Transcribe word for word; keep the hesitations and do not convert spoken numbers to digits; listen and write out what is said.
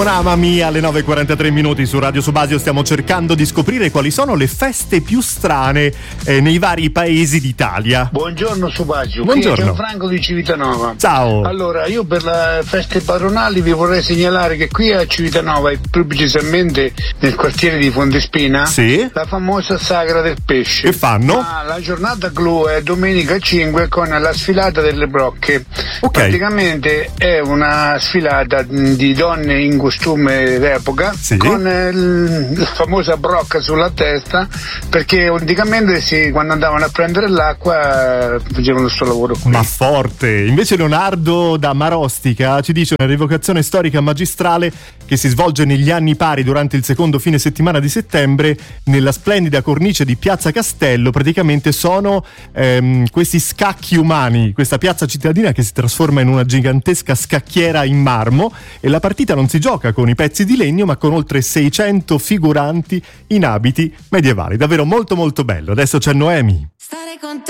Mamma mia, alle nove e quarantatré minuti su Radio Subasio stiamo cercando di scoprire quali sono le feste più strane eh, nei vari paesi d'Italia. Buongiorno Subasio, Buongiorno. qui è Gianfranco di Civitanova. Ciao. Allora, io per le feste patronali vi vorrei segnalare che qui a Civitanova, e più precisamente nel quartiere di Fontespina, sì, la famosa Sagra del Pesce. Che fanno? Ah, la giornata clou è domenica cinque con la sfilata delle brocche. Ok. Praticamente è una sfilata di donne in costume d'epoca, sì, con il, la famosa brocca sulla testa, perché anticamente si, quando andavano a prendere l'acqua facevano questo lavoro qui. Ma forte! Invece Leonardo da Marostica ci dice una rievocazione storica magistrale che si svolge negli anni pari durante il secondo fine settimana di settembre nella splendida cornice di Piazza Castello. Praticamente sono ehm, questi scacchi umani, questa piazza cittadina che si trasforma in una gigantesca scacchiera in marmo, e la partita non si gioca con i pezzi di legno ma con oltre seicento figuranti in abiti medievali. Davvero molto molto bello. Adesso c'è Noemi. Stare con te